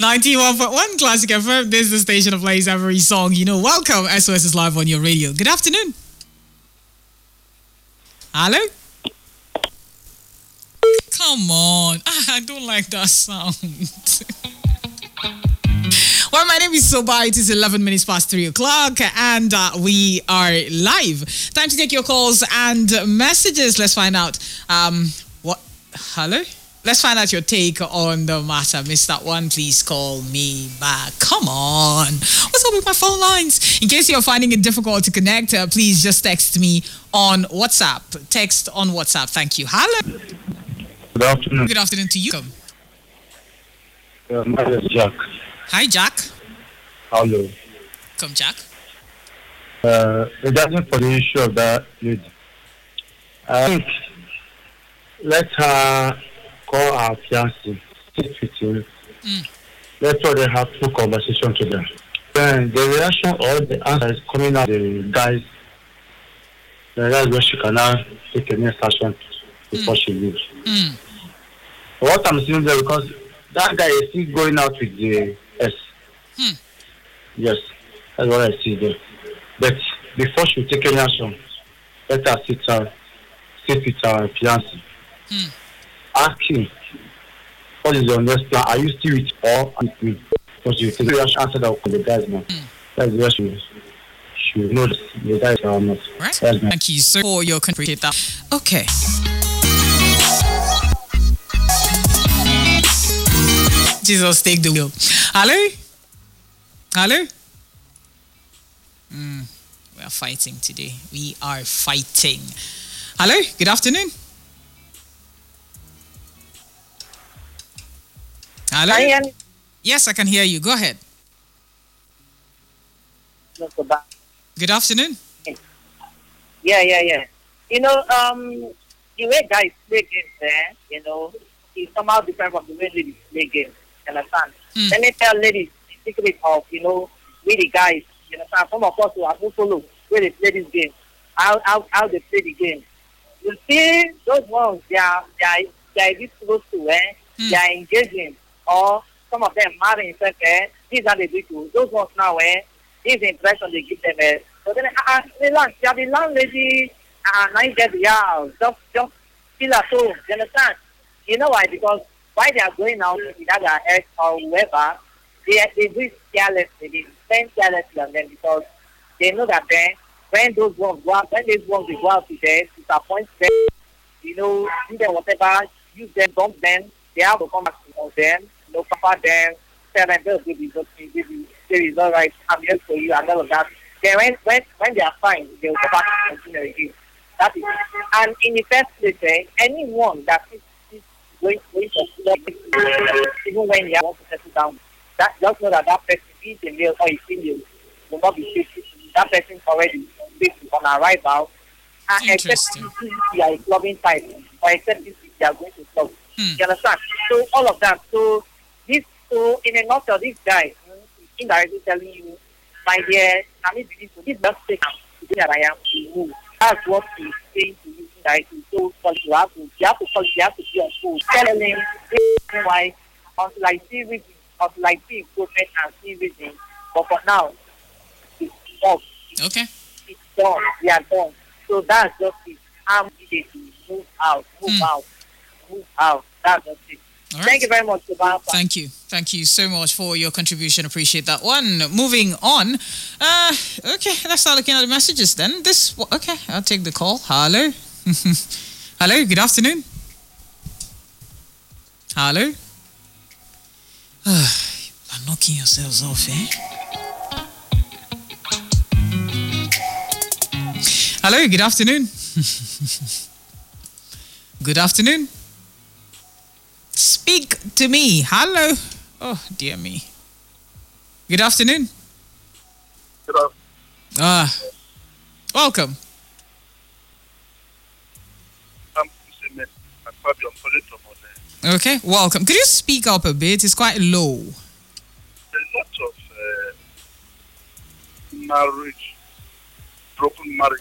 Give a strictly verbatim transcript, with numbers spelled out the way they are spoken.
ninety-one point one Classic F M. This is the station that plays every song. You know, welcome. S O S is live on your radio. Good afternoon. Hello? Come on. I don't like that sound. Well, my name is Soba. It is eleven minutes past three o'clock and uh, we are live. Time to take your calls and messages. Let's find out. Um, what? Hello? Let's find out your take on the matter. Missed that one? Please call me back. Come on. What's up with my phone lines? In case you're finding it difficult to connect, uh, please just text me on WhatsApp. Text on WhatsApp. Thank you. Hello. Good afternoon. Good afternoon to you. Come. Uh, my name is Jack. Hi, Jack. Hello. Come, Jack. Uh, regarding for the issue of that lady, I think let her call her fiancé, sit with him. Mm. Let her have two conversations together. Then the reaction or the answer is coming out the guys. Then that's where she can now take a next action before mm. she leaves. Mm. What I'm seeing there, because that guy is still going out with the S. Hmm. Yes, that's what I see there. But before she take any action, let her sit her, sit with her fiancé. Hmm. Ask him, what is your next plan? Are you still with or with me? Because you take the answer that for the guys now. Hmm. That's where she she knows the guys are not. Right. Thank you so for your appreciate that. Okay. Jesus, take the wheel. Hello? Hello? Mm, we are fighting today. We are fighting. Hello? Good afternoon. Hello? Ryan. Yes, I can hear you. Go ahead. Good afternoon. Yeah, yeah, yeah. You know, um, the way guys play games there, you know, is somehow different from the way ladies play games. You understand? Mm. Let me tell ladies the secret of, you know, we the guys, you understand? Some of us who have no follow where they play this game, how how how they play the game. You see, those ones they are they are they are this close to eh? Mm. They are engaging, or some of them marrying in fact, eh? These are the people. Those ones now, eh? This impression they give them, eh? So then, ah, uh, they learn, they are the landlady, ah, uh, nine get the house, just just feel at home. You understand? You know why? Because why they are going out with other ex or whoever, they they do it carelessly, they spend carelessly on them because they know that then when those ones go out, when those ones they go out with them, disappoint them, you know, do them whatever, use them, dump them, they have to come back to them, you know, papa them, tell them, oh, baby, it's okay, baby, baby, it's all right, I'm here for you, and all of that. Then when when when they are fine, they will go back to continue again. That is it. And in the first place, eh, anyone that is Going, going to even when you want to settle down, that just know that that person is a male or a female will not be faithful. That person already faithful on arrival, and except if you are a clubbing type, or except if you are going to club. Hmm. You understand? So all of that. So this, so in a nutshell, this guy is indirectly telling you, my dear, I mean, this is just take that I am to move. That's what he's saying to you. That is so you have to you have to you have to be on food. Tell him why until I see reason, until I see improvement and see reason. But for now, it's off. Okay. It's done. We are done. So that's just it. I'm ready to move out, move mm. out, move out. That's just it. Right. Thank you very much, Subhanahu. Thank you. Thank you so much for your contribution. Appreciate that one. Moving on. Uh, okay, let's start looking at the messages then. This okay, I'll take the call. Hello. Hello, good afternoon. Hello. You're knocking yourselves off, eh? Hello, good afternoon. Good afternoon. Speak to me. Hello. Oh, dear me. Good afternoon. Good afternoon. Ah, welcome. Okay, welcome. Could you speak up a bit? It's quite low. There's lots of uh, marriage, broken marriage